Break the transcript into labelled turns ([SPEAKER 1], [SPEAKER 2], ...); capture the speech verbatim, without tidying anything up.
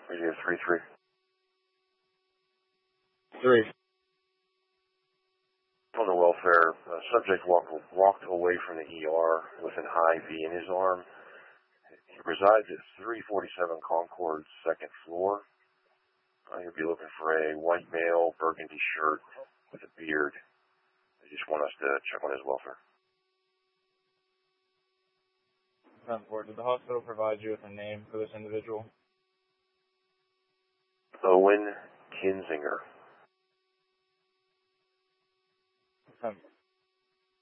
[SPEAKER 1] Radio three three.
[SPEAKER 2] Three.
[SPEAKER 1] On the welfare, uh, subject walked, walked away from the E R with an I V in his arm. He resides at three forty-seven Concord, second floor. Uh, he'll be looking for a white male, burgundy shirt with a beard. They just want us to check on his welfare.
[SPEAKER 2] ten four. Did the hospital provide you with a name for this individual?
[SPEAKER 1] Owen Kinzinger.
[SPEAKER 2] ten four.